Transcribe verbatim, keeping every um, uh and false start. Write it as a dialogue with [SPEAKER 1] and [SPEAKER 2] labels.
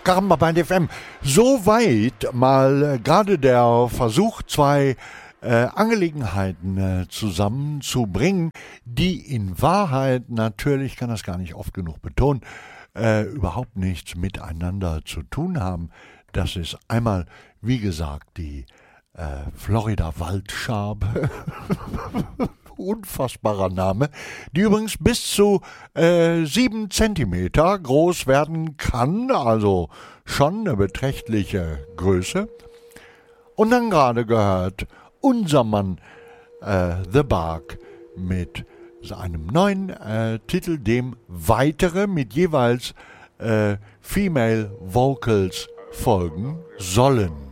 [SPEAKER 1] Caramba Band F M. Soweit mal äh, gerade der Versuch, zwei äh, Angelegenheiten äh, zusammenzubringen, die in Wahrheit natürlich, ich kann das gar nicht oft genug betonen, äh, überhaupt nichts miteinander zu tun haben. Das ist einmal, wie gesagt, die äh, Florida-Waldschabe. Unfassbarer Name, die übrigens bis zu äh, sieben Zentimeter groß werden kann, also schon eine beträchtliche Größe. Und dann gerade gehört unser Mann äh, The Bark mit seinem neuen äh, Titel, dem weitere mit jeweils äh, Female Vocals folgen sollen.